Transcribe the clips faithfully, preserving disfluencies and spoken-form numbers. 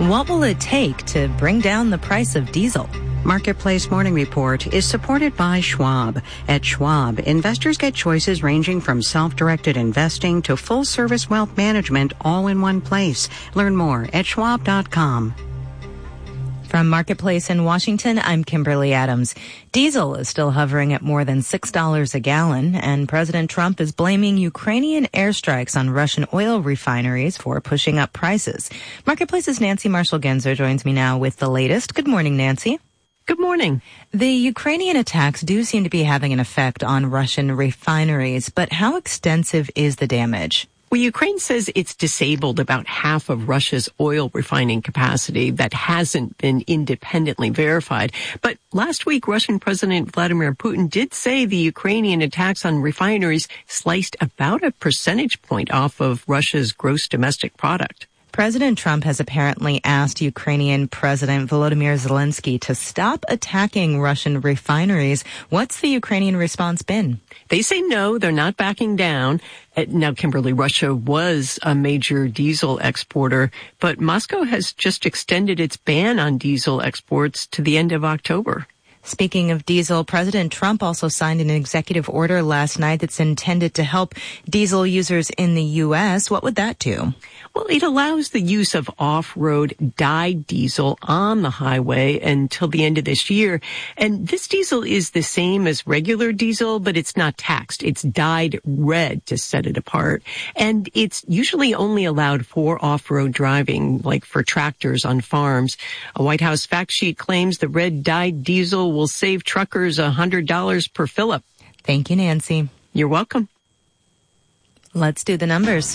What will it take to bring down the price of diesel? Marketplace Morning Report is supported by Schwab. At Schwab, investors get choices ranging from self-directed investing to full-service wealth management all in one place. Learn more at schwab dot com. From Marketplace in Washington, I'm Kimberly Adams. Diesel is still hovering at more than six dollars a gallon, and President Trump is blaming Ukrainian airstrikes on Russian oil refineries for pushing up prices. Marketplace's Nancy Marshall-Genzer joins me now with the latest. Good morning, Nancy. Good morning. The Ukrainian attacks do seem to be having an effect on Russian refineries, but how extensive is the damage? Well, Ukraine says it's disabled about half of Russia's oil refining capacity. That hasn't been independently verified. But last week, Russian President Vladimir Putin did say the Ukrainian attacks on refineries sliced about a percentage point off of Russia's gross domestic product. President Trump has apparently asked Ukrainian President Volodymyr Zelensky to stop attacking Russian refineries. What's the Ukrainian response been? They say no, they're not backing down. Now, Kimberly, Russia was a major diesel exporter, but Moscow has just extended its ban on diesel exports to the end of October. Speaking of diesel, President Trump also signed an executive order last night that's intended to help diesel users in the U S. What would that do? Well, it allows the use of off-road dyed diesel on the highway until the end of this year. And this diesel is the same as regular diesel, but it's not taxed. It's dyed red to set it apart. And it's usually only allowed for off-road driving, like for tractors on farms. A White House fact sheet claims the red dyed diesel will save truckers one hundred dollars per fill-up. Thank you, Nancy. You're welcome. Let's do the numbers.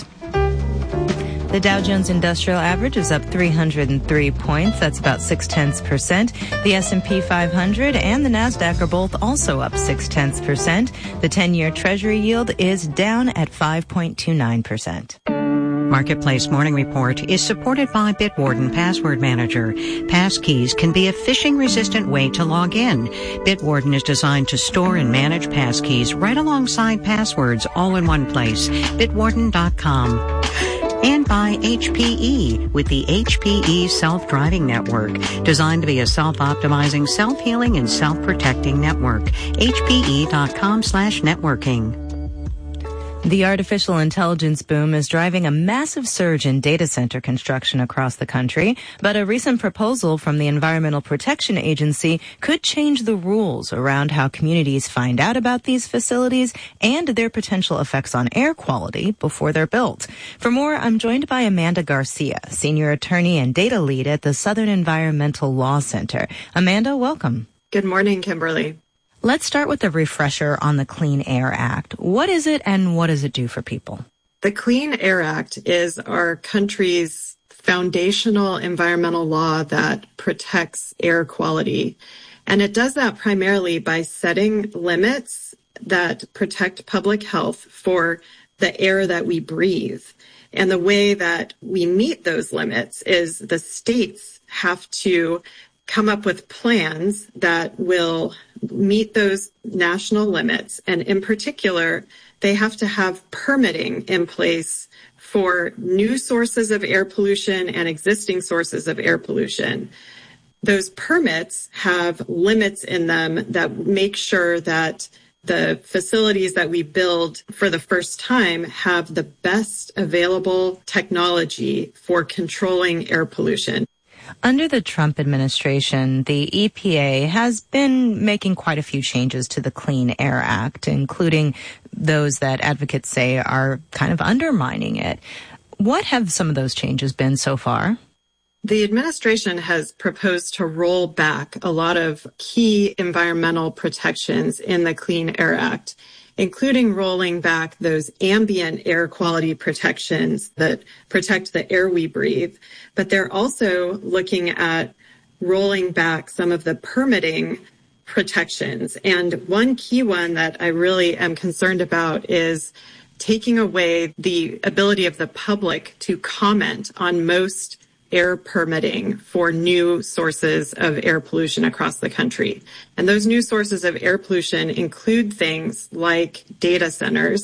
The Dow Jones Industrial Average is up three hundred three points. That's about six-tenths percent. The S and P five hundred and the NASDAQ are both also up six-tenths percent. The ten-year Treasury yield is down at five point two nine percent. Marketplace Morning Report is supported by Bitwarden Password Manager. Passkeys can be a phishing-resistant way to log in. Bitwarden is designed to store and manage passkeys right alongside passwords all in one place. bitwarden dot com. And by H P E with the H P E Self-Driving Network, designed to be a self-optimizing, self-healing, and self-protecting network. H P E dot com slash networking. The artificial intelligence boom is driving a massive surge in data center construction across the country, but a recent proposal from the Environmental Protection Agency could change the rules around how communities find out about these facilities and their potential effects on air quality before they're built. For more, I'm joined by Amanda Garcia, Senior Attorney and Data Lead at the Southern Environmental Law Center. Amanda, welcome. Good morning, Kimberly. Let's start with a refresher on the Clean Air Act. What is it and what does it do for people? The Clean Air Act is our country's foundational environmental law that protects air quality. And it does that primarily by setting limits that protect public health for the air that we breathe. And the way that we meet those limits is the states have to come up with plans that will meet those national limits. And in particular, they have to have permitting in place for new sources of air pollution and existing sources of air pollution. Those permits have limits in them that make sure that the facilities that we build for the first time have the best available technology for controlling air pollution. Under the Trump administration, the E P A has been making quite a few changes to the Clean Air Act, including those that advocates say are kind of undermining it. What have some of those changes been so far? The administration has proposed to roll back a lot of key environmental protections in the Clean Air Act, including rolling back those ambient air quality protections that protect the air we breathe. But they're also looking at rolling back some of the permitting protections. And one key one that I really am concerned about is taking away the ability of the public to comment on most air permitting for new sources of air pollution across the country. And those new sources of air pollution include things like data centers.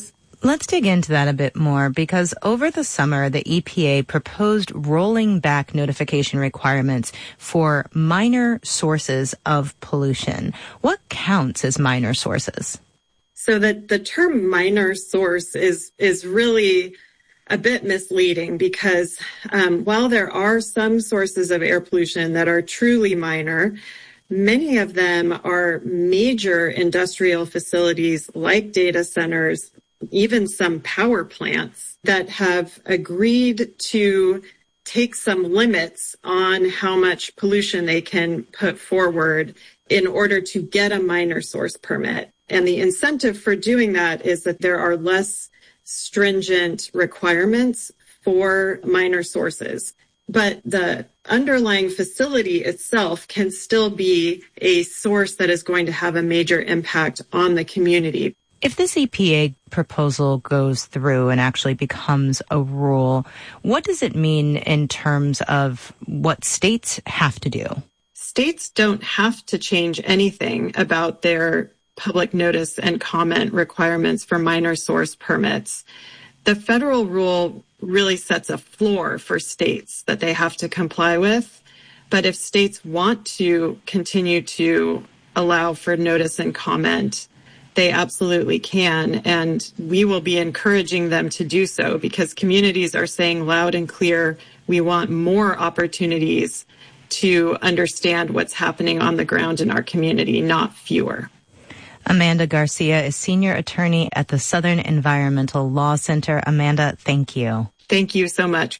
Let's dig into that a bit more, because over the summer, the E P A proposed rolling back notification requirements for minor sources of pollution. What counts as minor sources? So the, the term minor source is, is really a bit misleading, because um, while there are some sources of air pollution that are truly minor, many of them are major industrial facilities like data centers, even some power plants that have agreed to take some limits on how much pollution they can put forward in order to get a minor source permit. And the incentive for doing that is that there are less stringent requirements for minor sources. But the underlying facility itself can still be a source that is going to have a major impact on the community. If this E P A proposal goes through and actually becomes a rule, what does it mean in terms of what states have to do? States don't have to change anything about their public notice and comment requirements for minor source permits. The federal rule really sets a floor for states that they have to comply with. But if states want to continue to allow for notice and comment, they absolutely can, and we will be encouraging them to do so, because communities are saying loud and clear, we want more opportunities to understand what's happening on the ground in our community, not fewer. Amanda Garcia is senior attorney at the Southern Environmental Law Center. Amanda, thank you. Thank you so much.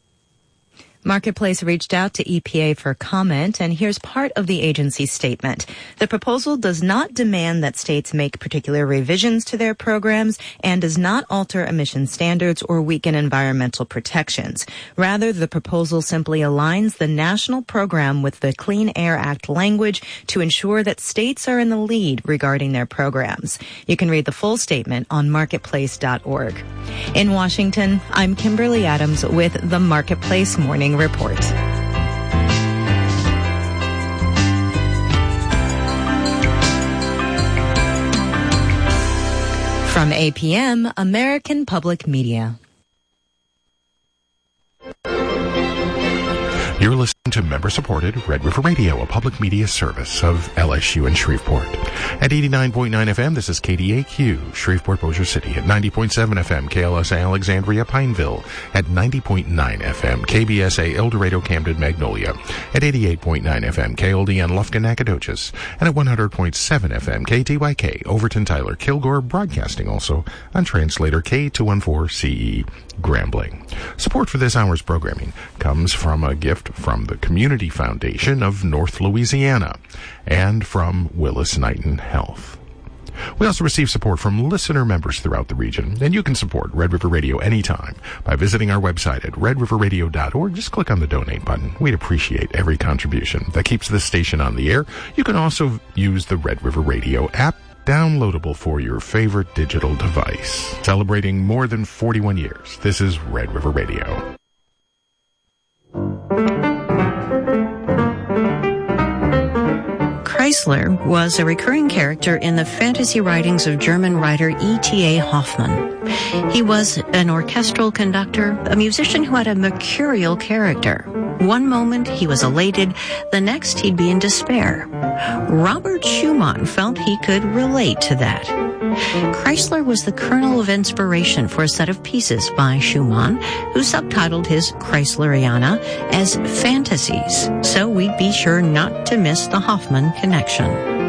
Marketplace reached out to E P A for comment, and here's part of the agency's statement. The proposal does not demand that states make particular revisions to their programs and does not alter emission standards or weaken environmental protections. Rather, the proposal simply aligns the national program with the Clean Air Act language to ensure that states are in the lead regarding their programs. You can read the full statement on marketplace dot org. In Washington, I'm Kimberly Adams with the Marketplace Morning Report. From A P M, American Public Media. You're listening to member-supported Red River Radio, a public media service of L S U in Shreveport. At eighty-nine point nine F M, this is K D A Q, Shreveport, Bossier City. At ninety point seven F M, K L S A Alexandria, Pineville. At ninety point nine F M, K B S A El Dorado, Camden, Magnolia. At eighty-eight point nine F M, K L D N Lufkin, Nacogdoches. And at one hundred point seven F M, K T Y K, Overton, Tyler, Kilgore, broadcasting also on translator K two fourteen C E, Grambling. Support for this hour's programming comes from a gift from the Community Foundation of North Louisiana and from Willis Knighton Health. We also receive support from listener members throughout the region, and you can support Red River Radio anytime by visiting our website at red river radio dot org. Just click on the donate button. We'd appreciate every contribution that keeps this station on the air. You can also use the Red River Radio app, downloadable for your favorite digital device. Celebrating more than forty-one years, this is Red River Radio. Chrysler was a recurring character in the fantasy writings of German writer E T A Hoffmann. He was an orchestral conductor, a musician who had a mercurial character. One moment he was elated, the next he'd be in despair. Robert Schumann felt he could relate to that. Chrysler was the kernel of inspiration for a set of pieces by Schumann, who subtitled his Chrysleriana as Fantasies, so we'd be sure not to miss the Hoffmann connection.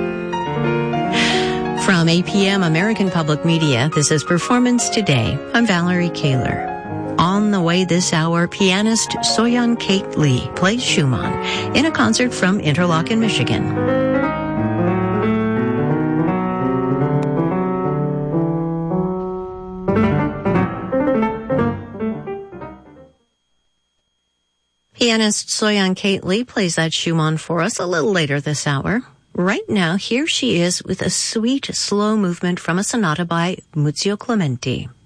From A P M American Public Media, this is Performance Today. I'm Valerie Kaler. On the way this hour, pianist Soyeon Kate Lee plays Schumann in a concert from Interlochen, Michigan. Pianist Soyeon Kate Lee plays that Schumann for us a little later this hour. Right now, here she is with a sweet, slow movement from a sonata by Muzio Clementi.